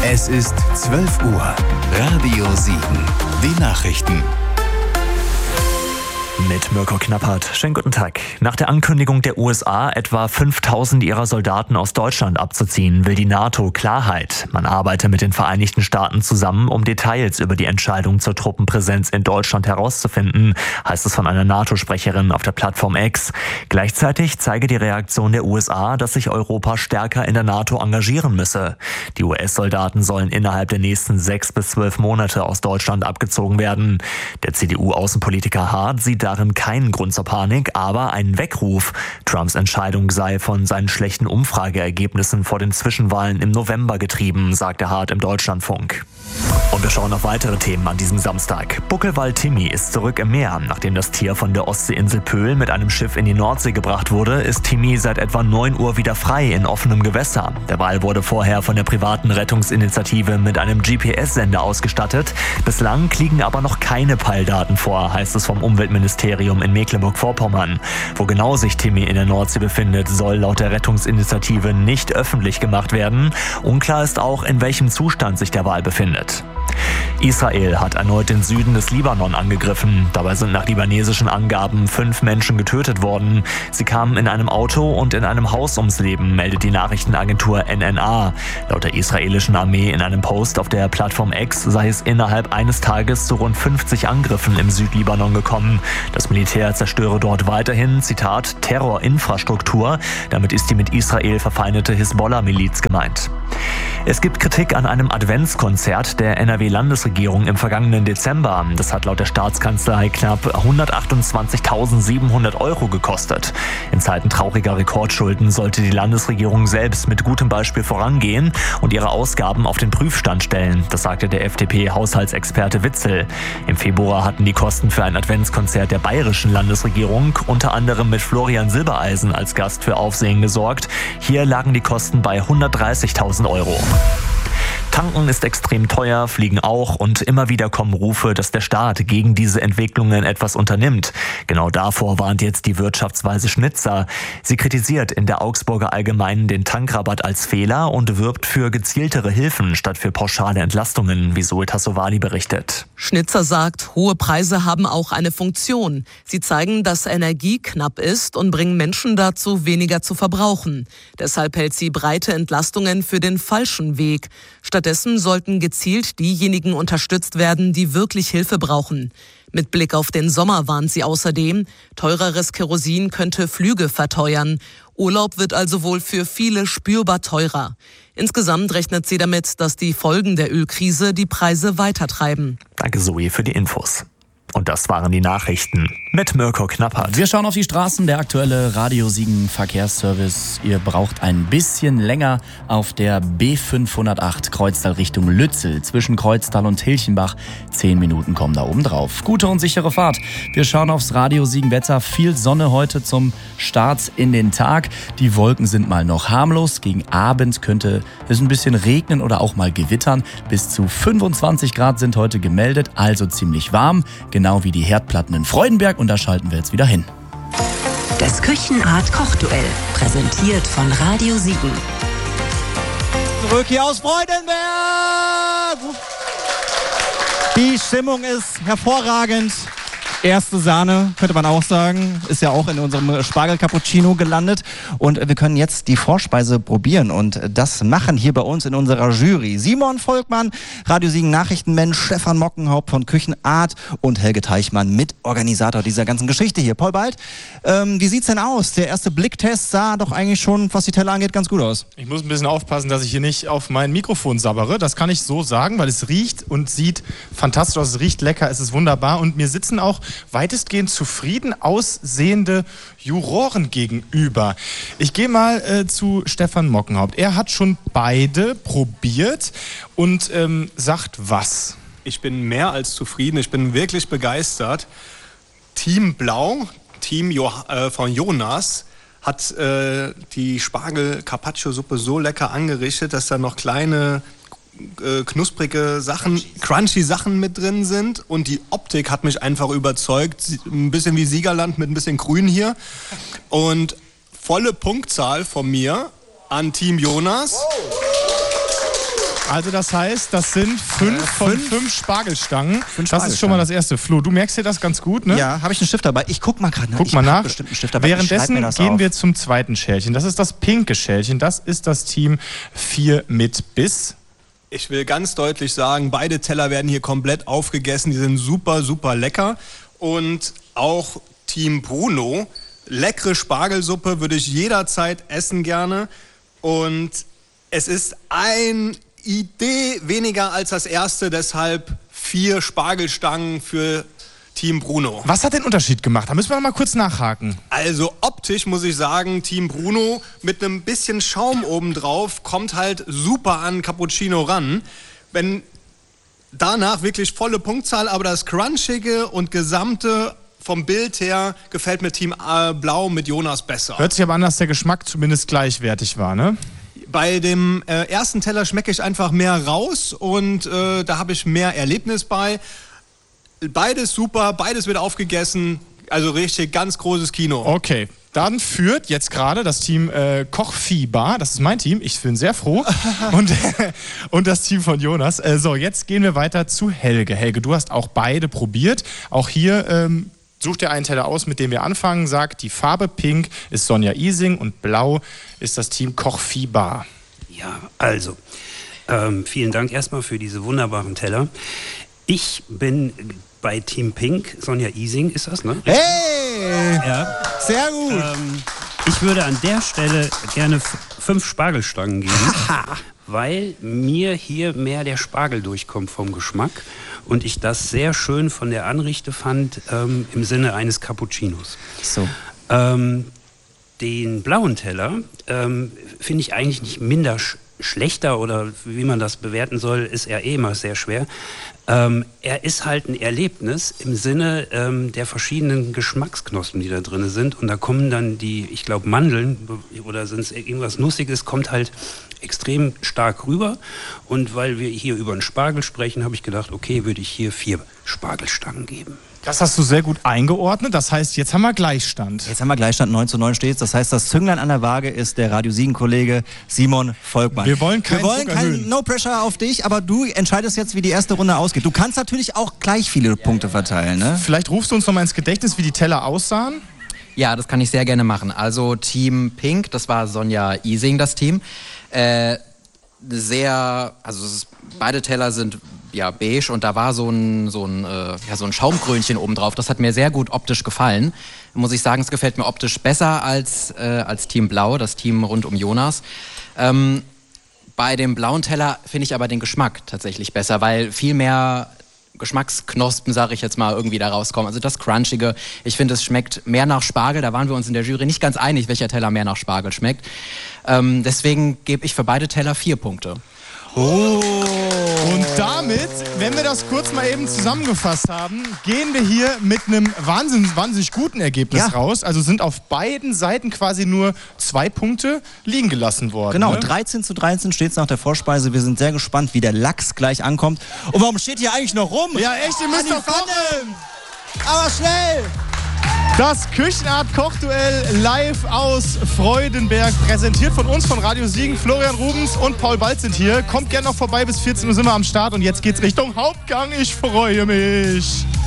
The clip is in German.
Es ist 12 Uhr. Radio Siegen. Die Nachrichten. Mit Mirko Knappert. Schönen guten Tag. Nach der Ankündigung der USA, etwa 5.000 ihrer Soldaten aus Deutschland abzuziehen, will die NATO Klarheit. Man arbeite mit den Vereinigten Staaten zusammen, um Details über die Entscheidung zur Truppenpräsenz in Deutschland herauszufinden, heißt es von einer NATO-Sprecherin auf der Plattform X. Gleichzeitig zeige die Reaktion der USA, dass sich Europa stärker in der NATO engagieren müsse. Die US-Soldaten sollen innerhalb der nächsten 6 bis 12 Monate aus Deutschland abgezogen werden. Der CDU-Außenpolitiker Hart sieht darin keinen Grund zur Panik, aber einen Weckruf. Trumps Entscheidung sei von seinen schlechten Umfrageergebnissen vor den Zwischenwahlen im November getrieben, sagte Hart im Deutschlandfunk. Und wir schauen auf weitere Themen an diesem Samstag. Buckelwal Timmy ist zurück im Meer. Nachdem das Tier von der Ostseeinsel Pöhl mit einem Schiff in die Nordsee gebracht wurde, ist Timmy seit etwa 9 Uhr wieder frei in offenem Gewässer. Der Wal wurde vorher von der privaten Rettungsinitiative mit einem GPS-Sender ausgestattet. Bislang liegen aber noch keine Peildaten vor, heißt es vom Umweltministerium in Mecklenburg-Vorpommern. Wo genau sich Timmy in der Nordsee befindet, soll laut der Rettungsinitiative nicht öffentlich gemacht werden. Unklar ist auch, in welchem Zustand sich der Wal befindet. Israel hat erneut den Süden des Libanon angegriffen. Dabei sind nach libanesischen Angaben 5 Menschen getötet worden. Sie kamen in einem Auto und in einem Haus ums Leben, meldet die Nachrichtenagentur NNA. Laut der israelischen Armee in einem Post auf der Plattform X sei es innerhalb eines Tages zu rund 50 Angriffen im Südlibanon gekommen. Das Militär zerstöre dort weiterhin, Zitat, Terrorinfrastruktur. Damit ist die mit Israel verfeindete Hisbollah-Miliz gemeint. Es gibt Kritik an einem Adventskonzert der NRW-Landesregierung im vergangenen Dezember. Das hat laut der Staatskanzlei knapp 128.700 € gekostet. In Zeiten trauriger Rekordschulden sollte die Landesregierung selbst mit gutem Beispiel vorangehen und ihre Ausgaben auf den Prüfstand stellen. Das sagte der FDP-Haushaltsexperte Witzel. Im Februar hatten die Kosten für ein Adventskonzert der bayerischen Landesregierung unter anderem mit Florian Silbereisen als Gast für Aufsehen gesorgt. Hier lagen die Kosten bei 130.000 €. Tanken ist extrem teuer, Fliegen auch und immer wieder kommen Rufe, dass der Staat gegen diese Entwicklungen etwas unternimmt. Genau davor warnt jetzt die Wirtschaftsweise Schnitzer. Sie kritisiert in der Augsburger Allgemeinen den Tankrabatt als Fehler und wirbt für gezieltere Hilfen statt für pauschale Entlastungen, wie Zoe Tassovali berichtet. Schnitzer sagt, hohe Preise haben auch eine Funktion. Sie zeigen, dass Energie knapp ist und bringen Menschen dazu, weniger zu verbrauchen. Deshalb hält sie breite Entlastungen für den falschen Weg. Stattdessen sollten gezielt diejenigen unterstützt werden, die wirklich Hilfe brauchen. Mit Blick auf den Sommer warnt sie außerdem, teureres Kerosin könnte Flüge verteuern. Urlaub wird also wohl für viele spürbar teurer. Insgesamt rechnet sie damit, dass die Folgen der Ölkrise die Preise weitertreiben. Danke Zoe für die Infos. Und das waren die Nachrichten mit Mirko Knappert. Wir schauen auf die Straßen, der aktuelle Radio Siegen Verkehrsservice. Ihr braucht ein bisschen länger auf der B508 Kreuztal Richtung Lützel zwischen Kreuztal und Hilchenbach. 10 Minuten kommen da oben drauf. Gute und sichere Fahrt. Wir schauen aufs Radio Siegen Wetter. Viel Sonne heute zum Start in den Tag. Die Wolken sind mal noch harmlos. Gegen Abend könnte es ein bisschen regnen oder auch mal gewittern. Bis zu 25 Grad sind heute gemeldet, also ziemlich warm. Genau wie die Herdplatten in Freudenberg, und da schalten wir jetzt wieder hin. Das Küchenart-Kochduell, präsentiert von Radio Siegen. Zurück hier aus Freudenberg! Die Stimmung ist hervorragend. Erste Sahne, könnte man auch sagen, ist ja auch in unserem Spargel-Cappuccino gelandet. Und wir können jetzt die Vorspeise probieren. Und das machen hier bei uns in unserer Jury Simon Volkmann, Radio Siegen Nachrichtenmensch, Stefan Mockenhaupt von Küchenart und Helge Teichmann, Mitorganisator dieser ganzen Geschichte hier. Paul Bald, wie sieht's denn aus? Der erste Blicktest sah doch eigentlich schon, was die Teller angeht, ganz gut aus. Ich muss ein bisschen aufpassen, dass ich hier nicht auf mein Mikrofon sabbere. Das kann ich so sagen, weil es riecht und sieht fantastisch aus. Es riecht lecker, es ist wunderbar. Und mir sitzen auch weitestgehend zufrieden aussehende Juroren gegenüber. Ich gehe mal zu Stefan Mockenhaupt. Er hat schon beide probiert und sagt was? Ich bin mehr als zufrieden, ich bin wirklich begeistert. Team Blau, Team von Jonas, hat die Spargel-Carpaccio-Suppe so lecker angerichtet, dass da noch kleine knusprige Sachen, crunchy Sachen mit drin sind, und die Optik hat mich einfach überzeugt. Ein bisschen wie Siegerland mit ein bisschen Grün hier. Und volle Punktzahl von mir an Team Jonas. Also das heißt, das sind 5 von 5 Spargelstangen. Das ist schon mal das Erste. Flo, du merkst dir das ganz gut, ne? Ja, habe ich einen Stift dabei. Ich guck mal gerade nach. Guck mal nach. Bestimmt einen Stift dabei. Währenddessen gehen wir zum zweiten Schälchen. Das ist das pinke Schälchen. Das ist das Team 4 mit Biss. Ich will ganz deutlich sagen, beide Teller werden hier komplett aufgegessen. Die sind super, super lecker. Und auch Team Bruno, leckere Spargelsuppe würde ich jederzeit essen gerne. Und es ist eine Idee weniger als das erste, deshalb 4 Spargelstangen für Team Bruno. Was hat den Unterschied gemacht? Da müssen wir noch mal kurz nachhaken. Also optisch muss ich sagen, Team Bruno mit einem bisschen Schaum obendrauf kommt halt super an Cappuccino ran. Wenn danach wirklich volle Punktzahl, aber das Crunchige und Gesamte vom Bild her gefällt mir Team Blau mit Jonas besser. Hört sich aber an, dass der Geschmack zumindest gleichwertig war, ne? Bei dem ersten Teller schmecke ich einfach mehr raus und da habe ich mehr Erlebnis bei. Beides super, beides wird aufgegessen, also richtig ganz großes Kino. Okay, dann führt jetzt gerade das Team Kochfieber, das ist mein Team, ich bin sehr froh, und das Team von Jonas. So, jetzt gehen wir weiter zu Helge. Helge, du hast auch beide probiert. Auch hier such dir einen Teller aus, mit dem wir anfangen. Sagt, die Farbe Pink ist Sonja Ising und Blau ist das Team Kochfieber. Ja, also, vielen Dank erstmal für diese wunderbaren Teller. Ich bin bei Team Pink, Sonja Ising ist das, ne? Hey! Ja. Sehr gut. Ich würde an der Stelle gerne 5 Spargelstangen geben, weil mir hier mehr der Spargel durchkommt vom Geschmack und ich das sehr schön von der Anrichte fand im Sinne eines Cappuccinos. So. Den blauen Teller finde ich eigentlich nicht minder schlechter oder wie man das bewerten soll, ist er immer sehr schwer. Er ist halt ein Erlebnis im Sinne der verschiedenen Geschmacksknospen, die da drin sind. Und da kommen dann die, ich glaube, Mandeln oder sind es irgendwas Nussiges, kommt halt extrem stark rüber. Und weil wir hier über einen Spargel sprechen, habe ich gedacht, okay, würde ich hier 4 Spargelstangen geben. Das hast du sehr gut eingeordnet. Das heißt, jetzt haben wir Gleichstand. Jetzt haben wir Gleichstand, 9:9 steht's. Das heißt, das Zünglein an der Waage ist der Radio Siegen-Kollege Simon Volkmann. Wir wollen kein No Pressure auf dich, aber du entscheidest jetzt, wie die erste Runde ausgeht. Du kannst natürlich auch gleich viele Punkte verteilen, ne? Vielleicht rufst du uns noch mal ins Gedächtnis, wie die Teller aussahen. Ja, das kann ich sehr gerne machen. Also Team Pink, das war Sonja Ising, das Team. Beide Teller sind ja beige und da war so ein Schaumkrönchen obendrauf. Das hat mir sehr gut optisch gefallen. Muss ich sagen, es gefällt mir optisch besser als Team Blau, das Team rund um Jonas. Bei dem blauen Teller finde ich aber den Geschmack tatsächlich besser, weil viel mehr Geschmacksknospen, sage ich jetzt mal, irgendwie da rauskommen. Also das Crunchige, ich finde, es schmeckt mehr nach Spargel. Da waren wir uns in der Jury nicht ganz einig, welcher Teller mehr nach Spargel schmeckt. Deswegen gebe ich für beide Teller 4 Punkte. Oh. Und damit, wenn wir das kurz mal eben zusammengefasst haben, gehen wir hier mit einem wahnsinnig guten Ergebnis raus. Also sind auf beiden Seiten quasi nur 2 Punkte liegen gelassen worden. Genau, ne? 13:13 steht es nach der Vorspeise. Wir sind sehr gespannt, wie der Lachs gleich ankommt. Und warum steht hier eigentlich noch rum? Ja echt, ihr müsst doch kommen! Aber schnell! Das Küchenart-Kochduell live aus Freudenberg, präsentiert von uns, von Radio Siegen. Florian Rubens und Paul Balz sind hier. Kommt gerne noch vorbei, bis 14 Uhr sind wir am Start und jetzt geht's Richtung Hauptgang. Ich freue mich.